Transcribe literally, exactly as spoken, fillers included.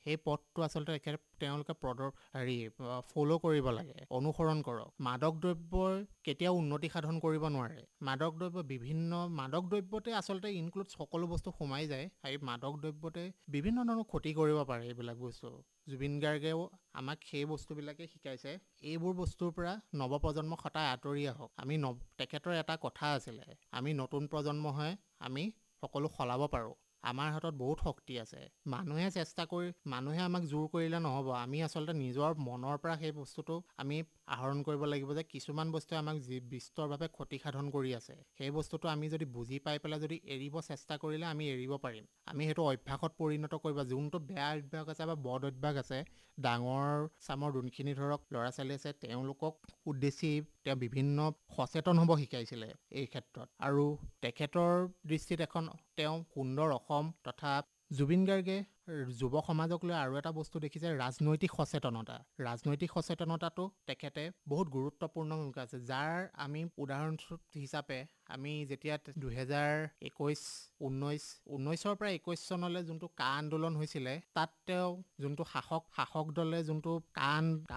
সেই পথটো আচলতে একে তেওঁলোকে প্ৰদৰ হেৰি ফ'ল' কৰিব লাগে, অনুসৰণ কৰক। মাদক দ্ৰব্যই কেতিয়াও উন্নতি সাধন কৰিব নোৱাৰে। মাদক দ্ৰব্য বিভিন্ন মাদক দ্ৰব্যতে আচলতে ইনক্লুড সকলো বস্তু সোমাই যায়। এই মাদক দ্ৰব্যতে বিভিন্ন ধৰণৰ ক্ষতি কৰিব পাৰে এইবিলাক বস্তু। জুবিন গাৰ্গেও আমাক সেই বস্তুবিলাকে শিকাইছে। এইবোৰ বস্তুৰ পৰা নৱপ্ৰজন্ম সদায় আঁতৰি আহক। আমি ন তেখেতৰ এটা কথা আছিলে, আমি নতুন প্ৰজন্ম হৈ আমি সকলো সলাব পাৰোঁ। আমাৰ হাতত বহুত শক্তি আছে। মানুহে চেষ্টা কৰি মানুহে আমাক জোৰ কৰিলে নহ'ব। আমি আচলতে নিজৰ মনৰ পৰা সেই বস্তুটো আমি আহৰণ কৰিব লাগিব যে কিছুমান বস্তুৱে আমাক যি বিস্তৰভাৱে ক্ষতিসাধন কৰি আছে। সেই বস্তুটো আমি যদি বুজি পাই পেলাই যদি এৰিব চেষ্টা কৰিলে আমি এৰিব পাৰিম। আমি সেইটো অভ্যাসত পৰিণত কৰিব, যোনটো বেয়া অভ্যাস আছে বা বদ অভ্যাস আছে, ডাঙৰ চামৰ যোনখিনি ধৰক ল'ৰা ছোৱালী আছে তেওঁলোকক উদ্দেশ্যি তেওঁ বিভিন্ন সচেতন হ'ব শিকাইছিলে এই ক্ষেত্ৰত। আৰু তেখেতৰ দৃষ্টিত এখন তেওঁ সুন্দৰ অসম তথা জুবিন গাৰ্গে যুৱ সমাজক লৈ আৰু এটা বস্তু দেখিছে, ৰাজনৈতিক সচেতনতা। ৰাজনৈতিক সচেতনতাটো তেখেতে বহুত গুৰুত্বপূৰ্ণ ভূমিকা আছে, যাৰ আমি উদাহৰণস্বৰূপ হিচাপে আমি যেতিয়া দুহেজাৰ একৈছ ঊনৈছ ঊনৈছৰ পৰা একৈছ চনলৈ যোনটো কা আন্দোলন হৈছিলে, তাত তেওঁ যোনটো শাসক শাসক দলে যোনটো কা